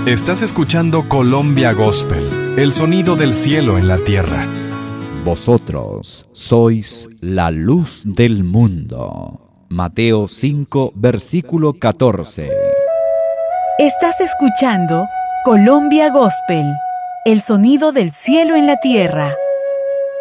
Estás escuchando Colombia Gospel, el sonido del cielo en la tierra. Vosotros sois la luz del mundo. Mateo 5, versículo 14. Estás escuchando Colombia Gospel, el sonido del cielo en la tierra.